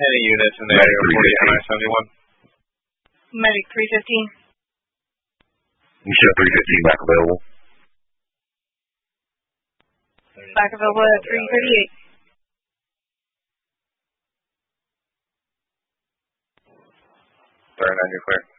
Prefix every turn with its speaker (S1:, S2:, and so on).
S1: Any units in the area 40 MI-71?
S2: Medic 315.
S3: You said 315 back available.
S2: Back available at 338.
S1: Sorry, 9, you're clear.